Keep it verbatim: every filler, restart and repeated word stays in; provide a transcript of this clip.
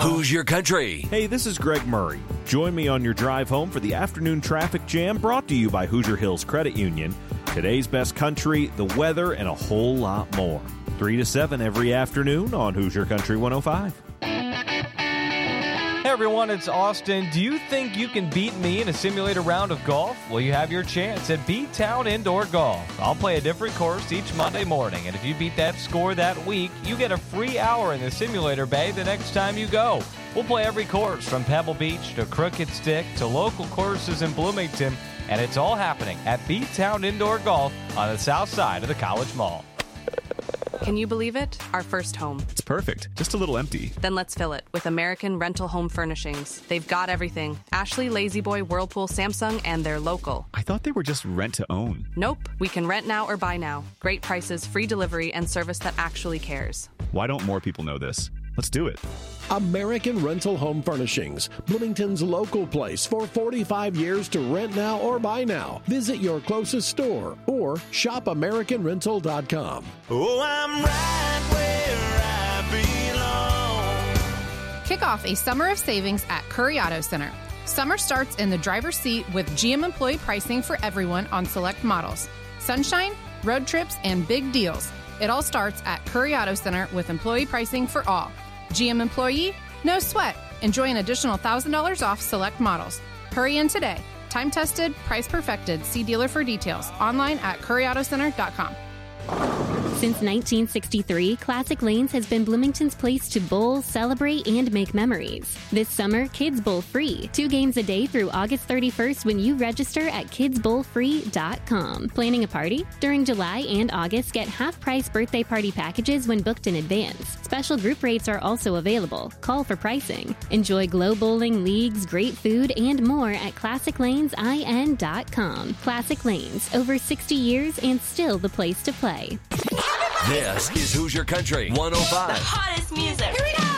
Who's Your Country? Hey, this is Greg Murray. Join me on your drive home for the afternoon traffic jam brought to you by Hoosier Hills Credit Union. Today's best country, the weather, and a whole lot more. three to seven every afternoon on Hoosier Country one oh five. Hey everyone, it's Austin. Do you think you can beat me in a simulator round of golf? Well, you have your chance at B-Town Indoor Golf. I'll play a different course each Monday morning, and if you beat that score that week, you get a free hour in the simulator bay the next time you go. We'll play every course from Pebble Beach to Crooked Stick to local courses in Bloomington, and it's all happening at B-Town Indoor Golf on the south side of the College Mall. Can you believe it? Our first home. It's perfect. Just a little empty. Then let's fill it with American Rental Home Furnishings. They've got everything. Ashley, La-Z-Boy, Whirlpool, Samsung, and they're local. I thought they were just rent to own. Nope. We can rent now or buy now. Great prices, free delivery, and service that actually cares. Why don't more people know this? Let's do it. American Rental Home Furnishings, Bloomington's local place for forty-five years to rent now or buy now. Visit your closest store or shop american rental dot com. Oh, I'm right where I belong. Kick off a summer of savings at Curry Auto Center. Summer starts in the driver's seat with G M employee pricing for everyone on select models. Sunshine, road trips, and big deals. It all starts at Curry Auto Center with employee pricing for all. G M employee? No sweat. Enjoy an additional one thousand dollars off select models. Hurry in today. Time tested, price perfected. See dealer for details. Online at curry auto center dot com. Since nineteen sixty-three, Classic Lanes has been Bloomington's place to bowl, celebrate, and make memories. This summer, Kids Bowl free. Two games a day through August thirty-first when you register at kids bowl free dot com. Planning a party? During July and August, get half-price birthday party packages when booked in advance. Special group rates are also available. Call for pricing. Enjoy glow bowling, leagues, great food, and more at classic lanes I N dot com. Classic Lanes, over sixty years and still the place to play. This is Hoosier Country one oh five. The hottest music. Here we go.